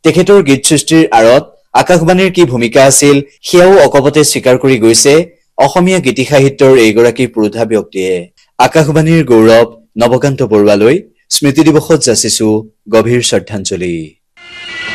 তেখেতৰ গীত সৃষ্টিৰ আঁৰত আকাশবাণীৰ কি ভূমিকা আছিল সেয়াও অকপতে স্বীকাৰ কৰি গৈছে অসমীয়া গীতি সাহিত্যৰ এইগৰাকী পুৰোধা ব্যক্তিয়ে। আকাশবাণীৰ গৌৰৱ নৱকান্ত বৰুৱালৈ স্মৃতি দিৱসত যাচিছো গভীৰ শ্ৰদ্ধাঞ্জলি।